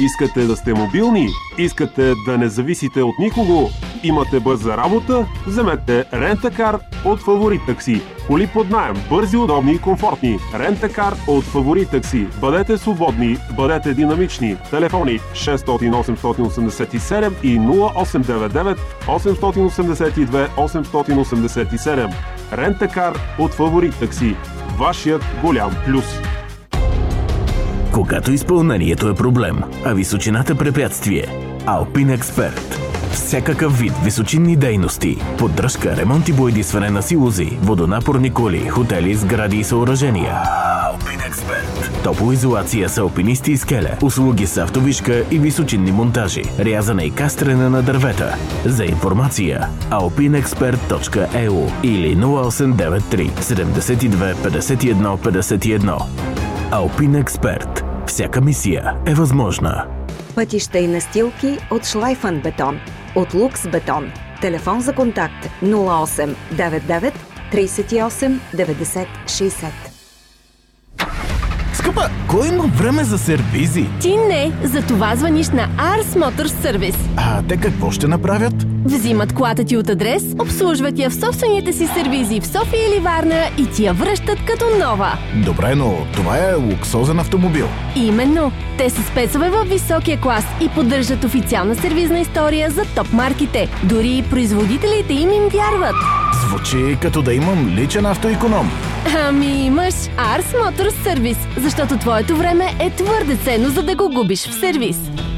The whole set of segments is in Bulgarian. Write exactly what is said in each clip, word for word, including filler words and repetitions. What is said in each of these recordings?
Искате да сте мобилни? Искате да не зависите от никого? Имате бърза работа? Вземете Рент-А-Кар от Фаворит Такси. Коли под наем, бързи, удобни и комфортни. Рент-А-Кар от Фаворит Такси. Бъдете свободни, бъдете динамични. Телефони шест осем осем седем и нула осем девет девет осем осем две осем осем седем. Рент-А-Кар от Фаворит Такси. Вашият голям плюс. Когато изпълнението е проблем, а височината препятствие, Alpine Expert. Всякакъв вид височинни дейности, поддръжка, ремонт и боядисване на силози, водонапорни коли, хотели, сгради и съоръжения. Alpine Expert. Топлоизолация с алпинисти и скеле, услуги с автовишка и височинни монтажи, рязане и кастрене на дървета. За информация alpine expert точка e u или нула осем девет три седемдесет и две петдесет и едно петдесет и едно. Alpine Expert. Всяка мисия е възможна. Пътища и настилки от Шлайфън бетон. От Лукс бетон. Телефон за контакт нула осем девет девет тридесет и осем деветдесет шейсет. Скъпа, кой има време за сервизи? Ти не, за това звъниш на Ars Motor Service. А те какво ще направят? Взимат колата ти от адрес, обслужват я в собствените си сервизи в София или Варна и ти я връщат като нова. Добре, но това е луксозен автомобил. Именно. Те са спецове във високия клас и поддържат официална сервизна история за топ марките. Дори и производителите им им вярват. Звучи като да имам личен автоиконом. Ами имаш Ars Motor Service, защото твоето време е твърде ценно, за да го губиш в сервиз.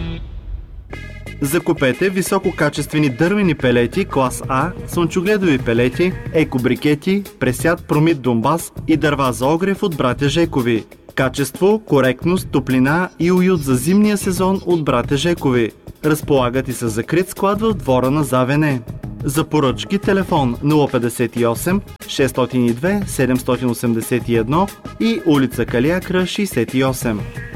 Закупете висококачествени дървени пелети клас А, слънчогледови пелети, екобрикети, пресят Промит Донбас и дърва за огрев от братя Жекови. Качество, коректност, топлина и уют за зимния сезон от братя Жекови. Разполагат и със закрит склад в двора на ЗАВН. За поръчки телефон нула петдесет и осем шестстотин и две седемстотин осемдесет и едно и улица Калиакра шейсет и осем.